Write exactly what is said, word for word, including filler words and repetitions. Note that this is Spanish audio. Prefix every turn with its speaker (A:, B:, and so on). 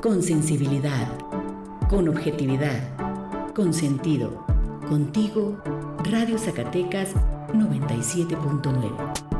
A: con sensibilidad, con objetividad, con sentido. Contigo, Radio Zacatecas noventa y siete punto nueve.